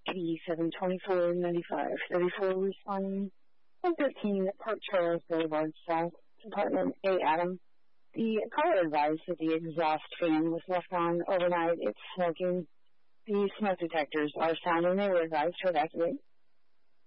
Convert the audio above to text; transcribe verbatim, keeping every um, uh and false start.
eighty-seven twenty-four ninety-five thirty-four responding one thirteen Park Trails Boulevard South, Department A. Adam. The caller advised that the exhaust fan was left on overnight. It's smoking. The smoke detectors are sound and they were advised to evacuate.